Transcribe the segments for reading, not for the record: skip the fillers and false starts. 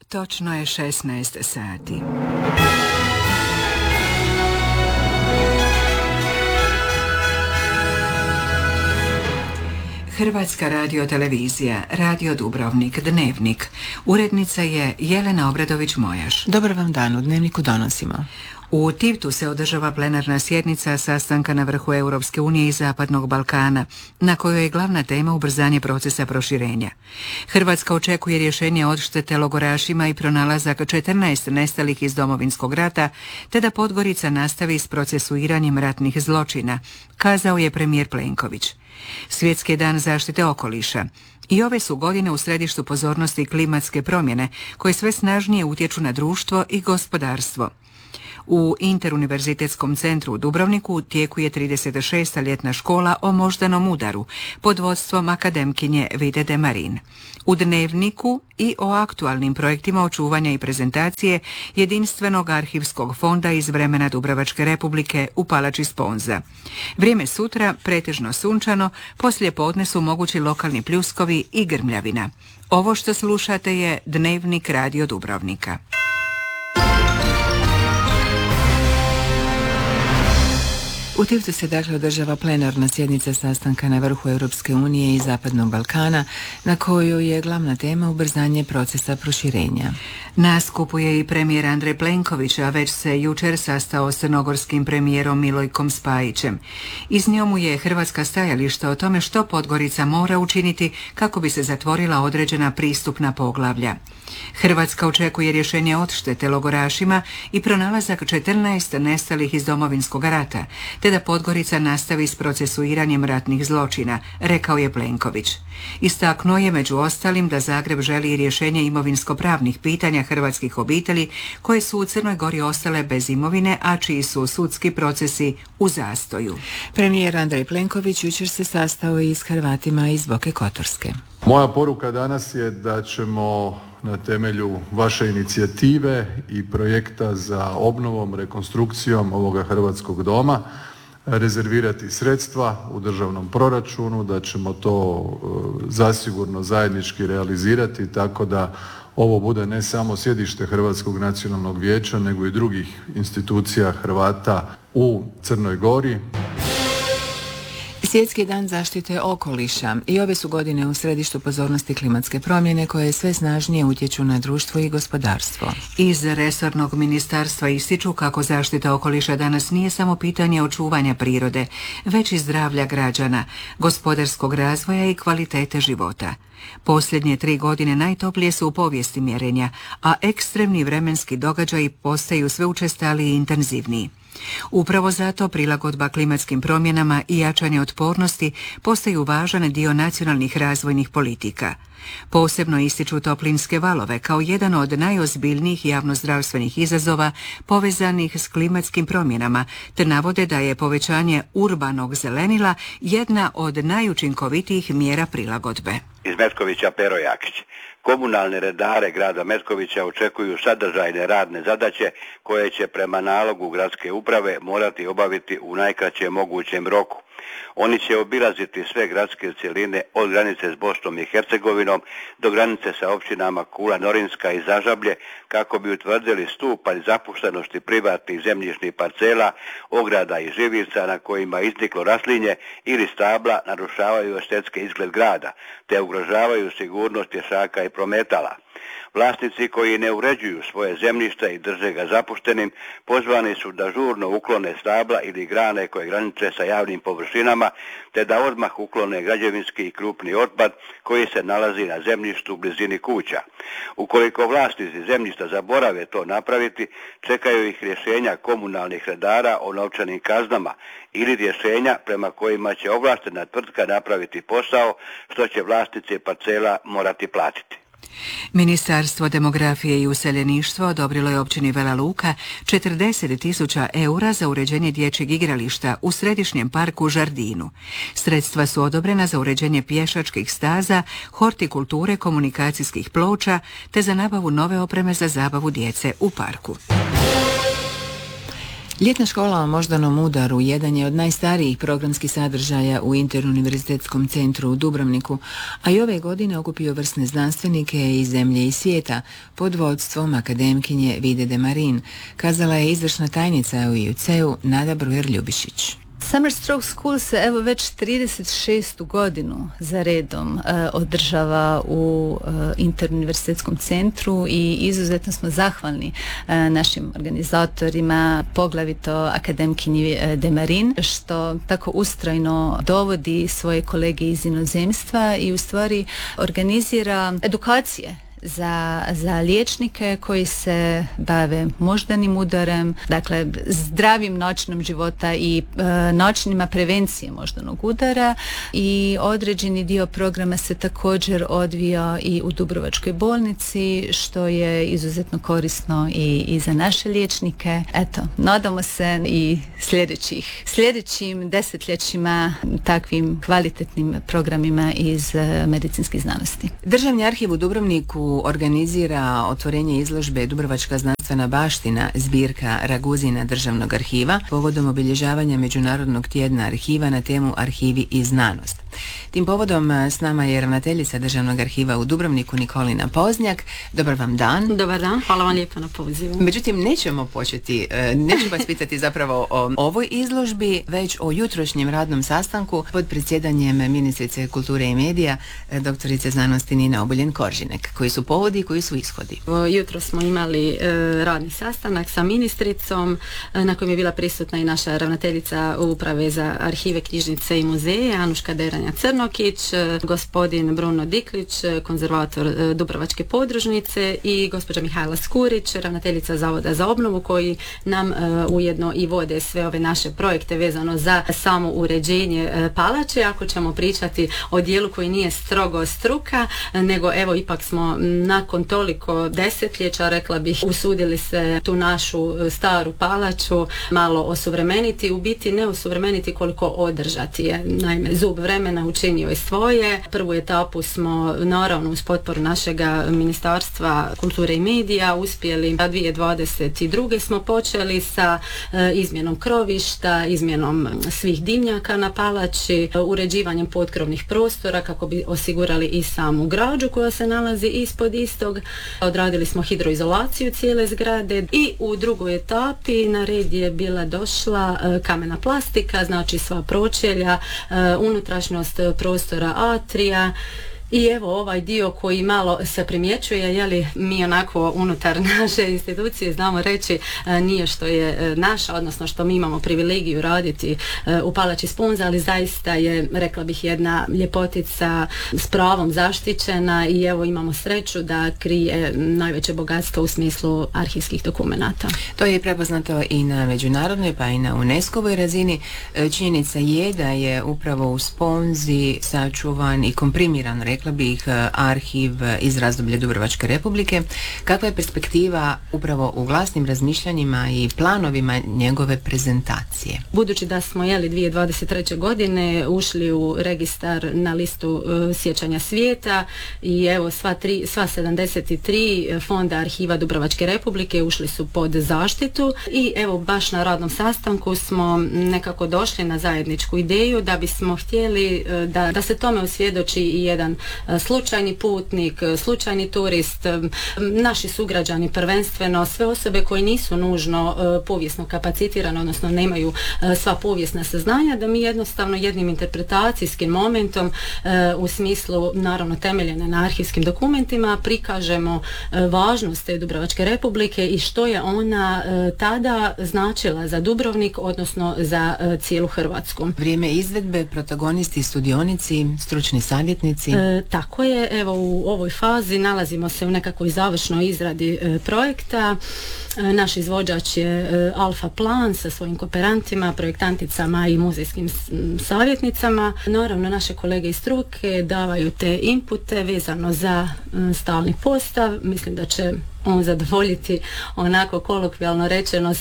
Točno je 16 sati. Hrvatska radiotelevizija, Radio Dubrovnik, Dnevnik. Urednica je Jelena Obradović-Mojaš. Dobar vam dan, u Dnevniku donosimo. U Tivtu se održava plenarna sjednica sastanka na vrhu Europske unije i Zapadnog Balkana, na kojoj je glavna tema ubrzanje procesa proširenja. Hrvatska očekuje rješenje odštete logorašima i pronalazak 14 nestalih iz Domovinskog rata, te da Podgorica nastavi s procesuiranjem ratnih zločina, kazao je premijer Plenković. Svjetski dan zaštite okoliša. I ove su godine u središtu pozornosti klimatske promjene, koje sve snažnije utječu na društvo i gospodarstvo. U Interuniverzitetskom centru u Dubrovniku u tijeku je 36. ljetna škola o moždanom udaru pod vodstvom akademkinje Vide de Marin. U Dnevniku i o aktualnim projektima očuvanja i prezentacije jedinstvenog arhivskog fonda iz vremena Dubrovačke republike u Palači Sponza. Vrijeme sutra pretežno sunčano, poslije podne su mogući lokalni pljuskovi i grmljavina. Ovo što slušate je Dnevnik Radio Dubrovnika. U Tivtu se dakle održava plenarna sjednica sastanka na vrhu Europske unije i Zapadnog Balkana, na kojoj je glavna tema ubrzanje procesa proširenja. Na skupu je i premijer Andrej Plenković, a već se jučer sastao s crnogorskim premijerom Milojkom Spajićem. Iznio mu je hrvatska stajališta o tome što Podgorica mora učiniti kako bi se zatvorila određena pristupna poglavlja. Hrvatska očekuje rješenje odštete logorašima i pronalazak 14 nestalih iz Domovinskog rata, te da Podgorica nastavi s procesuiranjem ratnih zločina, rekao je Plenković. Istaknuo je među ostalim da Zagreb želi rješenje imovinsko-pravnih pitanja hrvatskih obitelji koje su u Crnoj Gori ostale bez imovine, a čiji su sudski procesi u zastoju. Premijer Andrej Plenković jučer se sastao i s Hrvatima iz Boke Kotorske. Moja poruka danas je da ćemo na temelju vaše inicijative i projekta za obnovom, rekonstrukcijom ovoga Hrvatskog doma rezervirati sredstva u državnom proračunu, da ćemo to zasigurno zajednički realizirati tako da ovo bude ne samo sjedište Hrvatskog nacionalnog vijeća, nego i drugih institucija Hrvata u Crnoj Gori. Svjetski dan zaštite okoliša i ove su godine u središtu pozornosti klimatske promjene koje sve snažnije utječu na društvo i gospodarstvo. Iz resornog ministarstva ističu kako zaštita okoliša danas nije samo pitanje očuvanja prirode, već i zdravlja građana, gospodarskog razvoja i kvalitete života. Posljednje 3 godine najtoplije su u povijesti mjerenja, a ekstremni vremenski događaji postaju sve učestaliji i intenzivniji. Upravo zato prilagodba klimatskim promjenama i jačanje otpornosti postaju važan dio nacionalnih razvojnih politika. Posebno ističu toplinske valove kao jedan od najozbiljnijih javnozdravstvenih izazova povezanih s klimatskim promjenama, te navode da je povećanje urbanog zelenila jedna od najučinkovitijih mjera prilagodbe. Iz Metkovića Pero Jakić. Komunalne redare grada Metkovića očekuju sadržajne radne zadaće koje će prema nalogu gradske uprave morati obaviti u najkraćem mogućem roku. Oni će obilaziti sve gradske cjeline od granice s Bosnom i Hercegovinom do granice sa općinama Kula Norinska i Zažablje kako bi utvrdili stupanj zapuštenosti privatnih zemljišnih parcela, ograda i živica na kojima izniklo raslinje ili stabla narušavaju estetski izgled grada te ugrožavaju sigurnost pješaka i prometala. Vlasnici koji ne uređuju svoje zemljište i drže ga zapuštenim pozvani su da žurno uklone stabla ili grane koje graniče sa javnim površinama te da odmah uklone građevinski i krupni otpad koji se nalazi na zemljištu u blizini kuća. Ukoliko vlasnici zemljišta zaborave to napraviti, čekaju ih rješenja komunalnih redara o novčanim kaznama ili rješenja prema kojima će ovlaštena tvrtka napraviti posao što će vlasnici parcela morati platiti. Ministarstvo demografije i useljeništva odobrilo je općini Vela Luka 40.000 eura za uređenje dječjeg igrališta u središnjem parku Žardinu. Sredstva su odobrena za uređenje pješačkih staza, hortikulture, komunikacijskih ploča te za nabavu nove opreme za zabavu djece u parku. Ljetna škola o moždanom udaru jedan je od najstarijih programskih sadržaja u Interuniverzitetskom centru u Dubrovniku, a i ove godine okupio vrsne znanstvenike iz zemlje i svijeta pod vodstvom akademkinje Vide de Marin, kazala je izvršna tajnica u IUC-u Nada Brujer-Ljubišić. Summer Stroke School se evo već 36. godinu za redom održava u Interuniverzitetskom centru i izuzetno smo zahvalni našim organizatorima, poglavito akademkinji de Marin, što tako ustrajno dovodi svoje kolege iz inozemstva i u stvari organizira edukacije za liječnike koji se bave moždanim udarem, dakle zdravim načinom života i načinima prevencije moždanog udara, i određeni dio programa se također odvija i u Dubrovačkoj bolnici, što je izuzetno korisno i za naše liječnike. Eto, nadamo se i sljedećim desetljećima takvim kvalitetnim programima iz medicinskih znanosti. Državni arhiv u Dubrovniku organizira otvorenje izložbe Dubrovačka znanstvena baština, zbirka Raguzina državnog arhiva, povodom obilježavanja Međunarodnog tjedna arhiva na temu Arhivi i znanost. Tim povodom s nama je ravnateljica Državnog arhiva u Dubrovniku Nikolina Poznjak. Dobar vam dan. Dobar dan, hvala vam lijepo na pozivu. Međutim, neću vas pitati zapravo o ovoj izložbi, već o jutrošnjem radnom sastanku pod predsjedanjem ministrice kulture i medija, doktorice znanosti Nine Obuljen-Koržinek. Koji su povodi i koji su ishodi? Jutro smo imali radni sastanak sa ministricom na kojem je bila prisutna i naša ravnateljica Uprave za arhive, knjižnice i muzeje Anuška Deranja-Crnokić, gospodin Bruno Diklić, konzervator Dubrovačke podružnice, i gospođa Mihajla Skurić, ravnateljica Zavoda za obnovu, koji nam ujedno i vode sve ove naše projekte vezano za samo uređenje palače. Ako ćemo pričati o dijelu koji nije strogo struka, nego evo ipak smo nakon toliko desetljeća, rekla bih, usudili se tu našu staru palaču malo osuvremeniti, u biti ne osuvremeniti koliko održati je. Naime, zub vremena učinio je svoje. Prvu etapu smo, naravno uz potporu našega Ministarstva kulture i medija, uspjeli. 2022. smo počeli sa izmjenom krovišta, izmjenom svih dimnjaka na palači, uređivanjem potkrovnih prostora kako bi osigurali i samu građu koja se nalazi ispod istog. Odradili smo hidroizolaciju cijele zgrade i u drugoj etapi na red je bila došla kamena plastika, znači sva pročelja, unutrašnjost prostora atrija. I evo ovaj dio koji malo se primjećuje, jeli mi onako unutar naše institucije znamo reći nije što je naša, odnosno što mi imamo privilegiju raditi u palači Sponza, ali zaista je, rekla bih, jedna ljepotica s pravom zaštićena i evo imamo sreću da krije najveće bogatstvo u smislu arhivskih dokumenata. To je prepoznato i na međunarodnoj pa i na UNESCO-voj razini. Činjenica je da je upravo u Sponzi sačuvan i komprimiran, rekla bih, arhiv iz razdoblja Dubrovačke Republike. Kakva je perspektiva upravo u glasnim razmišljanjima i planovima njegove prezentacije? Budući da smo 2023. godine ušli u registar na listu sjećanja svijeta i evo sva 73 fonda arhiva Dubrovačke Republike ušli su pod zaštitu i evo baš na radnom sastanku smo nekako došli na zajedničku ideju da bismo htjeli da se tome osvjedoči i jedan slučajni putnik, slučajni turist, naši sugrađani prvenstveno, sve osobe koji nisu nužno povijesno kapacitirane, odnosno nemaju sva povijesna saznanja, da mi jednostavno jednim interpretacijskim momentom u smislu naravno temeljene na arhivskim dokumentima prikažemo važnost te Dubrovačke Republike i što je ona tada značila za Dubrovnik, odnosno za cijelu Hrvatsku. Vrijeme izvedbe, protagonisti, sudionici, stručni savjetnici. Tako je, evo u ovoj fazi nalazimo se u nekakvoj završnoj izradi projekta. Naš izvođač je Alfa Plan sa svojim kooperantima, projektanticama i muzejskim savjetnicama. Naravno, naše kolege iz struke davaju te inpute vezano za stalni postav. Mislim da će zadovoljiti onako kolokvijalno rečeno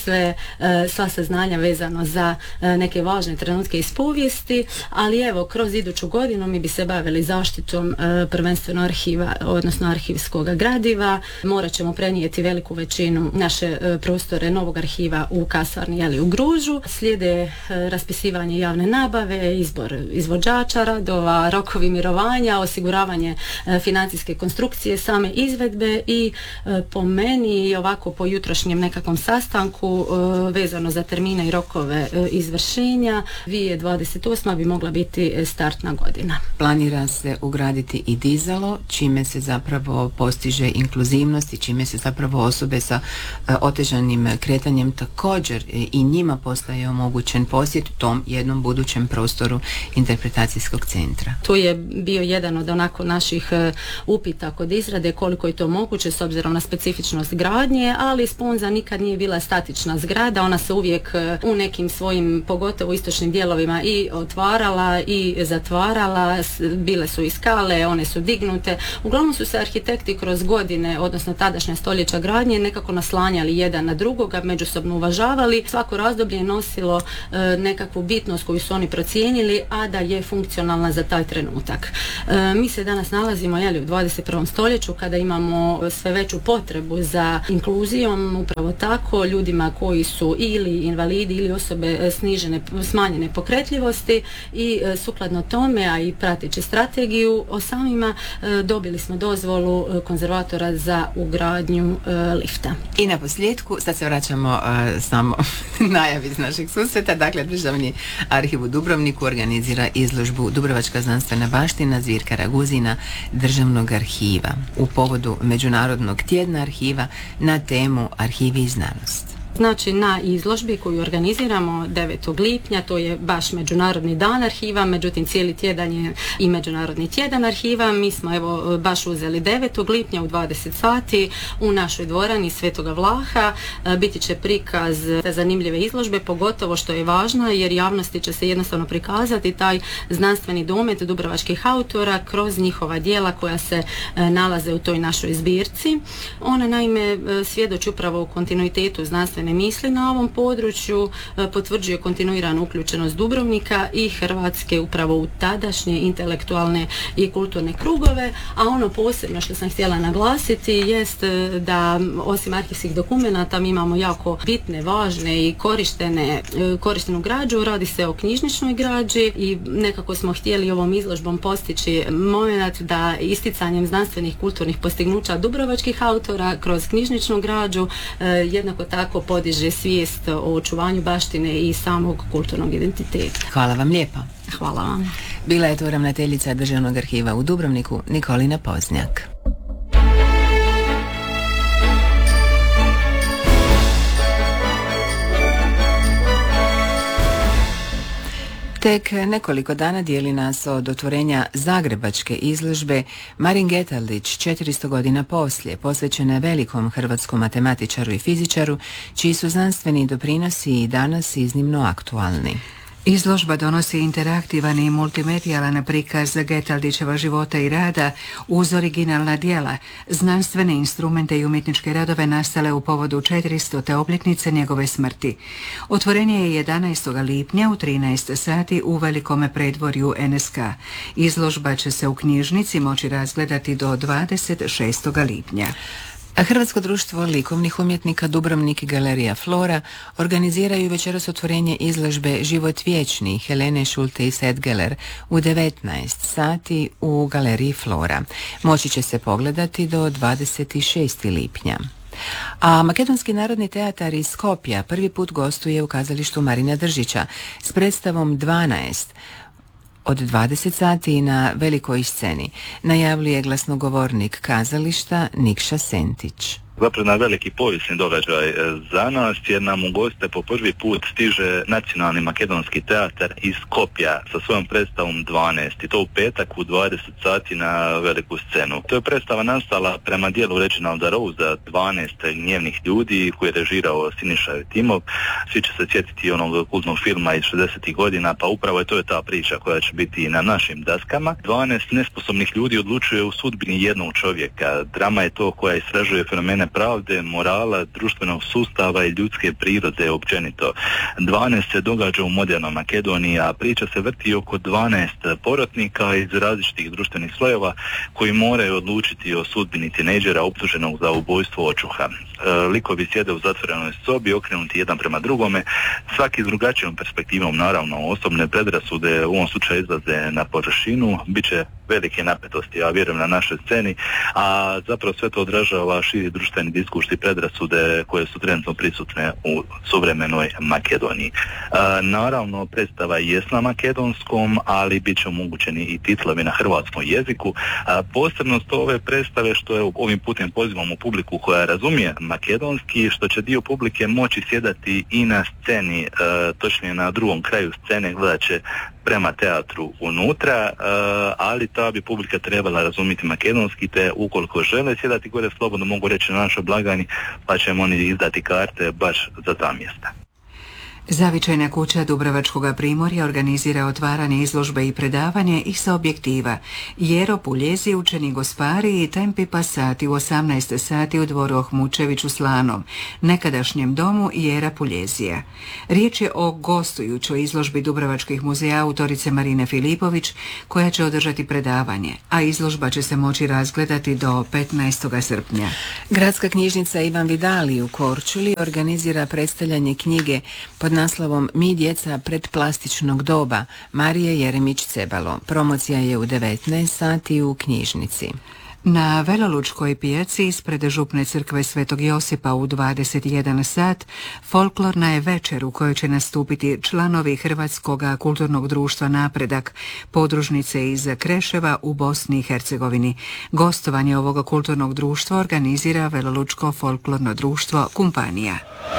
sva saznanja vezano za neke važne trenutke iz povijesti, ali evo kroz iduću godinu mi bi se bavili zaštitom prvenstveno arhiva, odnosno arhivskog gradiva. Morat ćemo prenijeti veliku većinu naše prostore novog arhiva u kasarni u Gružu. Slijede raspisivanje javne nabave, izbor izvođača radova, rokovi mirovanja, osiguravanje financijske konstrukcije same izvedbe i po meni i ovako po jutrošnjem nekakvom sastanku vezano za termine i rokove izvršenja 2028. bi mogla biti startna godina. Planira se ugraditi i dizalo, čime se zapravo postiže inkluzivnost i čime se zapravo osobe sa otežanim kretanjem također i njima postaje omogućen posjet tom jednom budućem prostoru interpretacijskog centra. Tu je bio jedan od onako naših upita kod izrade koliko je to moguće s obzirom na specifičnost gradnje, ali Sponza nikad nije bila statična zgrada, ona se uvijek u nekim svojim, pogotovo istočnim dijelovima i otvarala i zatvarala, bile su i skale, one su dignute. Uglavnom su se arhitekti kroz godine, odnosno tadašnja stoljeća gradnje, nekako naslanjali jedan na drugoga, međusobno uvažavali. Svako razdoblje je nosilo nekakvu bitnost koju su oni procijenili, a da je funkcionalna za taj trenutak. Mi se danas nalazimo u 21. stoljeću kada imamo sve veću potrebu za inkluzijom, upravo tako, ljudima koji su ili invalidi ili osobe smanjene pokretljivosti i sukladno tome, a i prateći strategiju o samima, dobili smo dozvolu konzervatora za ugradnju lifta. I na posljedku, sad se vraćamo samo najavi iz našeg susreta, dakle Državni arhiv u Dubrovniku organizira izložbu Dubrovačka znanstvena baština Zvirka Raguzina Državnog arhiva u povodu Međunarodnog tjedna arhiva na temu Arhivi i znanost. Znači na izložbi koju organiziramo 9. lipnja, to je baš Međunarodni dan arhiva, međutim cijeli tjedan je i Međunarodni tjedan arhiva. Mi smo evo baš uzeli 9. lipnja u 20 sati u našoj dvorani Svetoga Vlaha. Biti će prikaz zanimljive izložbe, pogotovo što je važno jer javnosti će se jednostavno prikazati taj znanstveni domet dubrovačkih autora kroz njihova djela koja se nalaze u toj našoj zbirci. Ona naime svjedoči upravo o kontinuitetu znanstvene misli na ovom području, potvrđuje kontinuiranu uključenost Dubrovnika i Hrvatske upravo u tadašnje intelektualne i kulturne krugove, a ono posebno što sam htjela naglasiti jest da osim arhivskih dokumenata mi imamo jako bitne, važne i korištenu građu, radi se o knjižničnoj građi i nekako smo htjeli ovom izložbom postići moment da isticanjem znanstvenih kulturnih postignuća dubrovačkih autora kroz knjižničnu građu jednako tako podiže svijest o očuvanju baštine i samog kulturnog identiteta. Hvala vam lijepa. Hvala vam. Bila je to ravnateljica Državnog arhiva u Dubrovniku Nikolina Poznjak. Tek nekoliko dana dijeli nas od otvorenja zagrebačke izložbe Marin Getaldić 400 godina poslije, posvećene velikom hrvatskom matematičaru i fizičaru, čiji su znanstveni doprinosi i danas iznimno aktualni. Izložba donosi interaktivan i multimedijalan prikaz Getaldićeva života i rada uz originalna djela, znanstvene instrumente i umjetničke radove nastale u povodu 400. obljetnice njegove smrti. Otvorenje je 11. lipnja u 13 sati u velikome predvorju NSK. Izložba će se u knjižnici moći razgledati do 26. lipnja. Hrvatsko društvo likovnih umjetnika Dubrovnik i Galerija Flora organiziraju večeras otvorenje izložbe Život vječni Helene Schulte i Sedgeler u 19 sati u Galeriji Flora. Moći će se pogledati do 26. lipnja. A Makedonski narodni teatar iz Skopja prvi put gostuje u kazalištu Marina Držića s predstavom 12 od 20 sati na velikoj sceni, najavljuje glasnogovornik kazališta Nikša Sentić. Zapravo na veliki povijesni događaj za nas, jer nam u goste po prvi put stiže Nacionalni makedonski teatar iz Skopja sa svojom predstavom 12 i to u petak u 20 sati na veliku scenu. To je predstava nastala prema dijelu Reginalda Rosea 12 gnjevnih ljudi koji je režirao Siniša Jetimov. Svi će se sjetiti onog kultnog filma iz 60. godina, pa upravo to je ta priča koja će biti i na našim daskama. 12 nesposobnih ljudi odlučuje u sudbini jednog čovjeka. Drama je to koja istražuje fenomene pravde, morala, društvenog sustava i ljudske prirode općenito. 12 se događa u modernoj Makedoniji, a priča se vrti oko 12 porotnika iz različitih društvenih slojeva koji moraju odlučiti o sudbini tinejdžera optuženog za ubojstvo očuha. Likovi sjede u zatvorenoj sobi, okrenuti jedan prema drugome, svaki s drugačijom perspektivom, naravno. Osobne predrasude u ovom slučaju izlaze na površinu, bit će velike napetosti, ja vjerujem, na našoj sceni, a zapravo sve to odražava širi društveni diskurs i predrasude koje su trenutno prisutne u suvremenoj Makedoniji. Naravno, predstava jest na makedonskom, ali bit će omogućeni i titlovi na hrvatskom jeziku. Posebnost ove predstave, što je ovim putem pozivamo publiku koja razumije makedonski, što će dio publike moći sjedati i na sceni, točnije na drugom kraju scene, gledat će prema teatru unutra, ali ta bi publika trebala razumjeti makedonski, te ukoliko žele sjedati gore, slobodno mogu reći na našoj blagajni, pa ćemo oni izdati karte baš za ta mjesta. Zavičajna kuća Dubrovačkog primorja organizira otvaranje izložbe i predavanje i sa objektiva. Jero Puljezi, učeni gospari i tempi pasati u 18 sati u dvoru Ohmučević u Slanom, nekadašnjem domu Jera Puljezija. Riječ je o gostujućoj izložbi Dubrovačkih muzeja autorice Marine Filipović, koja će održati predavanje, a izložba će se moći razgledati do 15. srpnja. Gradska knjižnica Ivan Vidali u Korčuli organizira predstavljanje knjige pod naslovom Mi djeca predplastičnog doba Marije Jeremić-Cebalo. Promocija je u 19 sati u knjižnici. Na Velolučkoj pijaci ispred župne crkve Svetog Josipa u 21 sat folklorna je večer u kojoj će nastupiti članovi Hrvatskog kulturnog društva Napredak, podružnice iz Kreševa u Bosni i Hercegovini. Gostovanje ovog kulturnog društva organizira Velolučko folklorno društvo Kumpanija.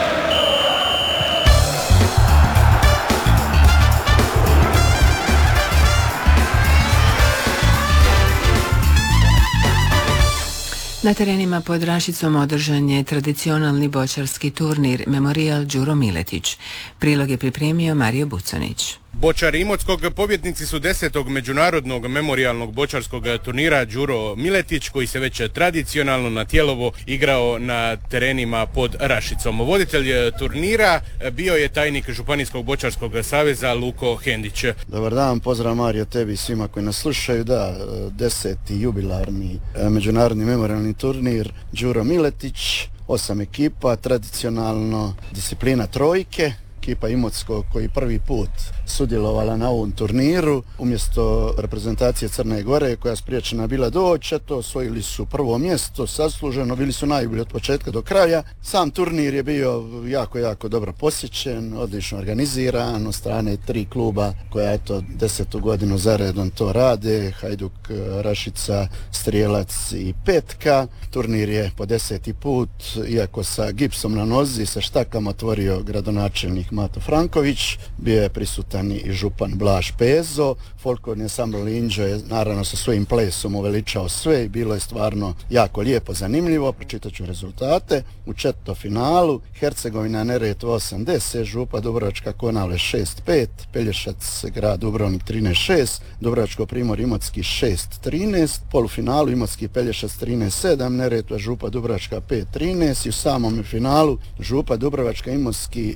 Na terenima pod Rašicom održan je tradicionalni bočarski turnir Memorijal Đuro Miletić. Prilog je pripremio Mario Bucanić. Bočari Imotskog pobjednici su 10. međunarodnog memorijalnog bočarskog turnira Đuro Miletić, koji se već tradicionalno na Tijelovo igrao na terenima pod Rašicom. Voditelj turnira bio je tajnik Županijskog bočarskog saveza Luko Hendić. Dobar dan, pozdrav Mario, tebi i svima koji nas slušaju. Da, 10. jubilarni međunarodni memorijalni turnir Đuro Miletić, 8 ekipa, tradicionalno disciplina trojke. Ekipa Imotskog koji prvi put sudjelovala na ovom turniru umjesto reprezentacije Crne Gore koja je spriječena bila doći, to osvojili su prvo mjesto zasluženo, bili su najbolji od početka do kraja. Sam turnir je bio jako dobro posjećen, odlično organiziran od strane 3 kluba koja 10. godinu zaredom to rade, Hajduk, Rašica, Strijelac i Petka. Turnir je po 10. put, iako sa gipsom na nozi, sa štakama, otvorio gradonačelnik Mato Franković, bio je prisutan i župan Blaž Pezo. Folklorni ansambl Linđo je naravno sa svojim plesom uveličao sve i bilo je stvarno jako lijepo, zanimljivo. Pročitat ću rezultate. U četvrtfinalu Hercegovina Neretva 8-10, Župa Dubrovačka Konavle 6-5, Pelješac grad Dubrovnik 13-6, Dubrovačko Primorje Imotski 6-13, polufinalu Imotski Pelješac 13-7, Neretva Župa Dubrovačka 5-13 i u samom finalu Župa Dubrovačka Imotski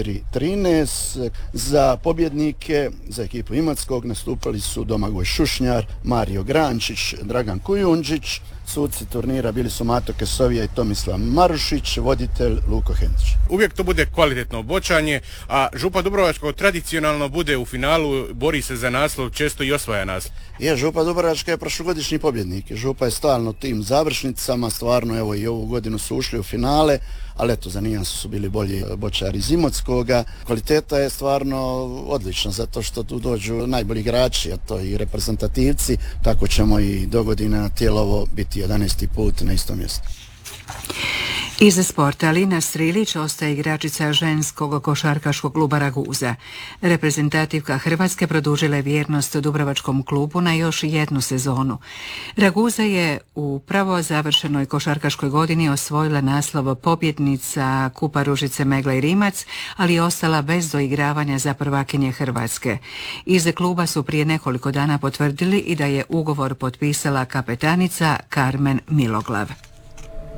4-13. Za pobjednike, za ekipu Imotskog nastupali su Domagoj Šušnjar, Mario Grančić, Dragan Kujundžić. Suci turnira bili su Mato Kesovija i Tomislav Marušić, voditelj Luko Hendić. Uvijek to bude kvalitetno bočanje, a Župa Dubrovačka tradicionalno bude u finalu, bori se za naslov, često i osvaja naslov. Župa Dubrovačka je prošlogodišnji pobjednik. Župa je stalno tim završnicama, stvarno evo i ovu godinu su ušli u finale, ali za nijansu su bili bolji bočari iz Imotskoga. Kvaliteta je stvarno odlična, zato što tu dođu najbolji igrači, a to i reprezentativci, tako ćemo i dogodine na Tijelovo biti 11. put na istom mjestu. Iz sporta Lina Strilić ostaje igračica ženskog košarkaškog kluba Raguza. Reprezentativka Hrvatske produžila je vjernost Dubrovačkom klubu na još jednu sezonu. Raguza je u pravo završenoj košarkaškoj godini osvojila naslov pobjednica Kupa Ružice Megla i Rimac, ali je ostala bez doigravanja za prvakinje Hrvatske. Iz kluba su prije nekoliko dana potvrdili i da je ugovor potpisala kapetanica Karmen Miloglav.